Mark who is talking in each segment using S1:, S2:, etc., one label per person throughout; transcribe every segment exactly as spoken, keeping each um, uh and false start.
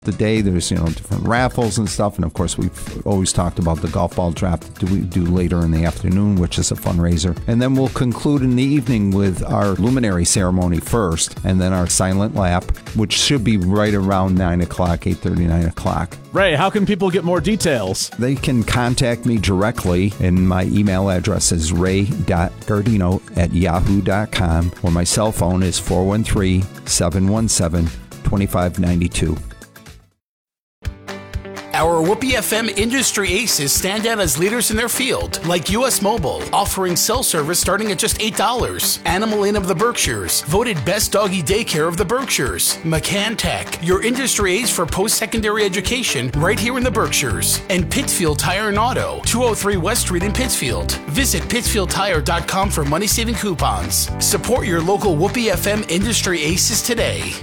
S1: The day there's, you know, different raffles and stuff, and of course we've always talked about the golf ball draft that we do later in the afternoon, which is a fundraiser. And then we'll conclude in the evening with our luminary ceremony first, and then our silent lap, which should be right around nine o'clock, eight thirty, nine o'clock.
S2: Ray, how can people get more details?
S1: They can contact me directly, and my email address is ray dot gardino at yahoo dot com, or my cell phone is four one three, seven one seven, two five nine two.
S3: Our Whoopee F M industry aces stand out as leaders in their field, like U S Mobile, offering cell service starting at just eight dollars. Animal Inn of the Berkshires, voted best doggy daycare of the Berkshires. McCann Tech, your industry ace for post-secondary education right here in the Berkshires. And Pittsfield Tire and Auto, two oh three West Street in Pittsfield. Visit pittsfield tire dot com for money-saving coupons. Support your local Whoopee F M industry aces today.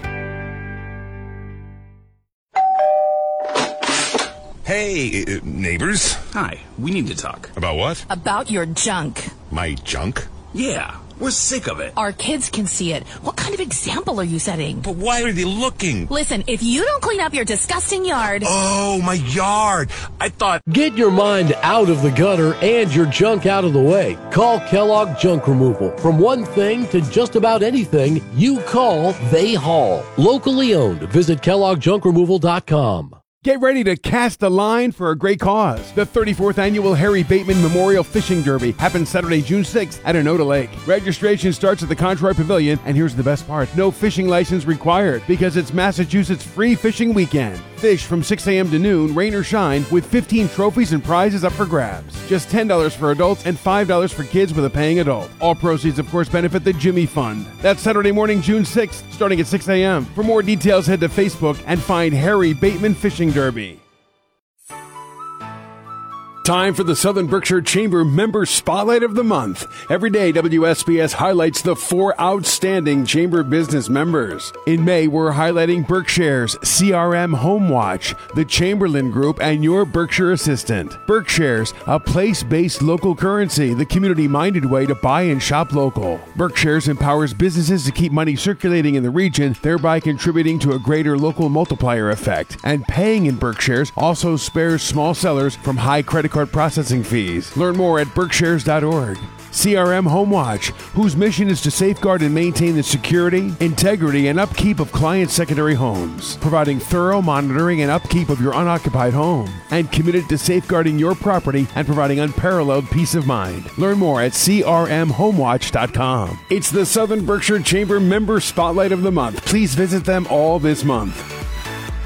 S4: Hey, uh, neighbors.
S5: Hi, we need to talk.
S4: About what?
S6: About your junk.
S4: My junk?
S5: Yeah, we're sick of it.
S6: Our kids can see it. What kind of example are you setting?
S4: But why are they looking?
S6: Listen, if you don't clean up your disgusting yard...
S4: Oh, my yard. I thought...
S7: Get your mind out of the gutter and your junk out of the way. Call Kellogg Junk Removal. From one thing to just about anything, you call, they haul. Locally owned. Visit kellogg junk removal dot com.
S8: Get ready to cast a line for a great cause. The thirty-fourth Annual Harry Bateman Memorial Fishing Derby happens Saturday, June sixth at Onoda Lake. Registration starts at the Controy Pavilion, and here's the best part. No fishing license required because it's Massachusetts Free Fishing Weekend. Fish from six a.m. to noon, rain or shine, with fifteen trophies and prizes up for grabs. Just ten dollars for adults and five dollars for kids with a paying adult. All proceeds, of course, benefit the Jimmy Fund. That's Saturday morning, June sixth, starting at six a.m. For more details, head to Facebook and find Harry Bateman Fishing Derby. Time for the Southern Berkshire Chamber Member Spotlight of the Month. Every day, W S B S highlights the four outstanding Chamber business members. In May, we're highlighting Berkshire's C R M Home Watch, the Chamberlain Group, and your Berkshire Assistant. Berkshire's, a place-based local currency, the community-minded way to buy and shop local. Berkshire's empowers businesses to keep money circulating in the region, thereby contributing to a greater local multiplier effect. And paying in Berkshire's also spares small sellers from high credit card processing fees. Learn more at berkshires dot org. C R M Home Watch, whose mission is to safeguard and maintain the security, integrity, and upkeep of client secondary homes, providing thorough monitoring and upkeep of your unoccupied home, and committed to safeguarding your property and providing unparalleled peace of mind. Learn more at c r m home watch dot com. It's the Southern Berkshire Chamber Member Spotlight of the Month. Please visit them all this month.